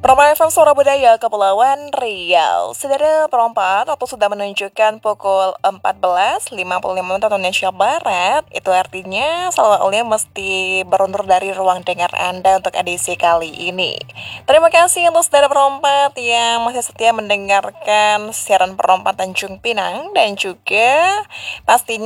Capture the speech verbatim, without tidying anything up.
Permai F M Suara Budaya Kepulauan Riau. Saudara perempat waktu sudah menunjukkan pukul empat belas lima puluh lima waktu Indonesia Barat. Itu artinya Salwa Aulia mesti berundur dari ruang dengar Anda untuk edisi kali ini. Terima kasih untuk saudara perempat yang masih setia mendengarkan siaran perempat Tanjung Pinang. Dan juga pastinya